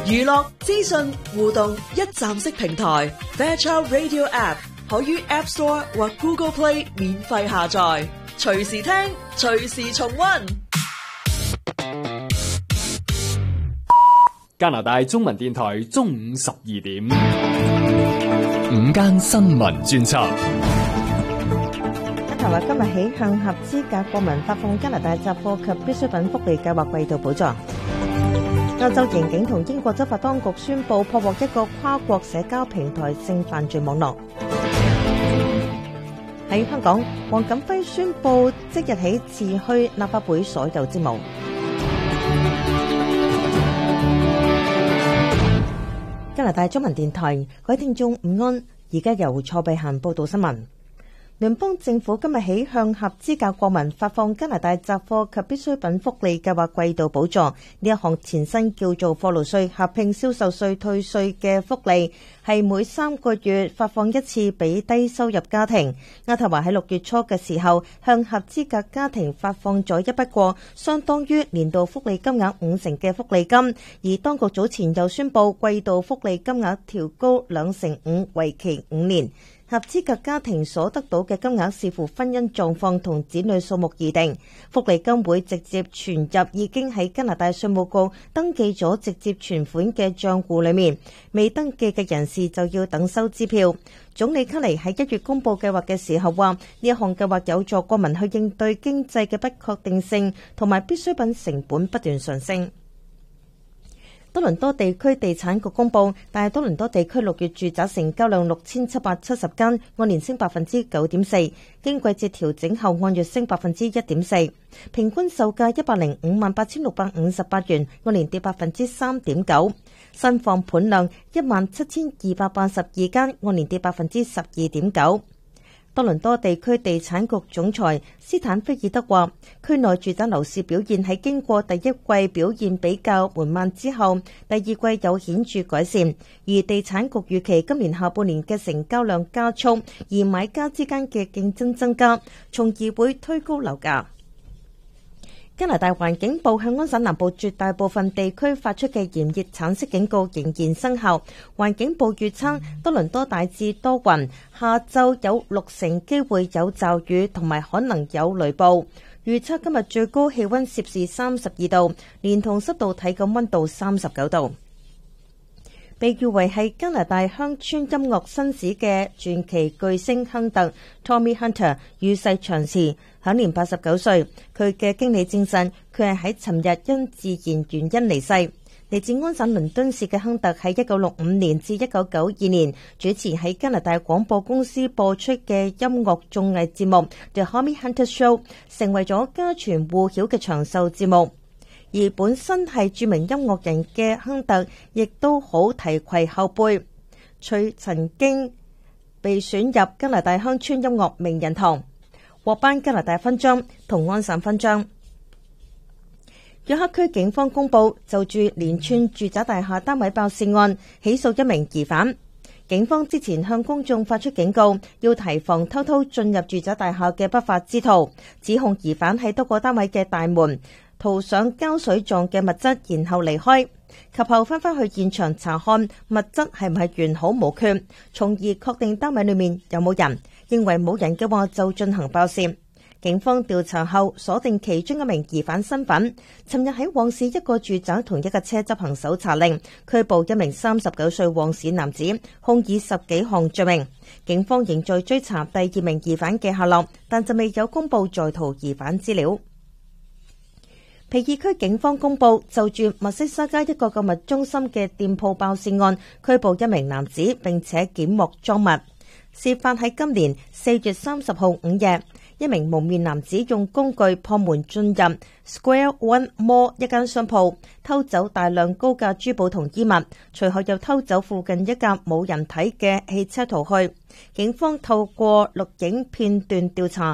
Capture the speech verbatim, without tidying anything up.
娛樂資訊互動一站式平台 Fairchild Radio App 可於 App Store 或 Google Play 免費下載，隨時聽，隨時重溫。 加拿大中文電台中午十二點，午間新聞專輯。 一頭話今日起向合資格國民發放加拿大雜貨及必需品福利計劃季度補助。歐洲刑警同英國執法當局宣布破獲一個跨國社交平台性犯罪網絡。喺香港，黃錦輝宣布即日起辭去立法會所有職務。加拿大中文電台，各位聽眾午安，而家由蔡碧嫻報道新聞。聯邦政府今日起向合資格國民發放加拿大雜貨及必需品福利計劃季度補助。呢一項前身叫做貨勞稅合併銷售稅退稅嘅福利，係每三個月發放一次俾低收入家庭。渥太華喺六月初嘅時候向合資格家庭發放咗一筆過相當於年度福利金額五成嘅福利金，而當局早前又宣布季度福利金額調高兩成五，為期五年。合資格家庭所得到嘅金額視乎婚姻狀況同子女數目而定，福利金會直接存入已經喺加拿大稅務局登記咗直接存款嘅賬戶裏面，未登記嘅人士就要等收支票。總理卡尼喺一月公布計劃嘅時候話，呢一項計劃有助國民去應對經濟嘅不確定性同埋必需品成本不斷上升。多倫多地區地產局公布，大多倫多地區六月住宅成交量六千七百七十間，按年升百分之九點四，經季節調整後按月升百分之一點四，平均售價一百零五萬八千六百五十八元，按年跌百分之三點九。新放盤量一萬七千二百八十二間，按年跌百分之十二點九。多倫多地區地產局總裁斯坦菲爾德話，區內住宅樓市表現喺經過第一季表現比較緩慢之後，第二季有顯著改善，而地產局預期今年下半年嘅成交量加速，而買家之間嘅競爭增加，從而會推高樓價。加拿大環境部向安省南部絕大部分地區發出嘅炎熱橙色警告仍然生效。環境部預測多倫多大致多雲，下晝有六成機會有驟雨同埋可能有雷暴。預測今日最高氣溫攝氏三十二度，連同濕度體感溫度三十九度。被譽為係加拿大鄉村音樂新史嘅傳奇巨星亨特 Tommy Hunter 與世長辭，享年八十九歲。佢嘅經理證實，佢係喺尋日因自然原因離世。嚟自安省倫敦市嘅亨特喺一九六五年至一九九二年主持喺加拿大廣播公司播出嘅音樂綜藝節目 The Tommy Hunter Show， 成為咗家傳戶曉嘅長壽節目。而本身係著名音樂人嘅亨特，亦都好提攜後輩。佢曾經被選入加拿大鄉村音樂名人堂，獲頒加拿大勳章同安省勳章。約克區警方公布就住連串住宅大廈單位爆竊案，起訴一名疑犯。警方之前向公眾發出警告，要提防偷偷進入住宅大廈嘅不法之徒，指控疑犯喺多個單位嘅大門塗上膠水狀嘅物質，然後離開，及後翻返去現場查看物質係唔係完好無缺，從而確定單位裏面有冇人。認為冇人嘅話就進行爆竊。警方調查後鎖定其中一名疑犯身份，尋日喺旺市一個住宅同一個車執行搜查令，拘捕一名三十九歲旺市男子，控以十幾項罪名。警方仍在追查第二名疑犯嘅下落，但就未有公布在逃疑犯資料。皮爾區警方公布就住密西沙加一個購物中心嘅店鋪爆竊案，拘捕一名男子，並且檢獲贓物。事發喺今年四月三十號午夜，一名蒙面男子用工具破門進入 Square One Mall 一間商鋪，偷走大量高價珠寶同衣物，隨後又偷走附近一架冇人睇嘅汽車逃去。警方透過錄影片段調查，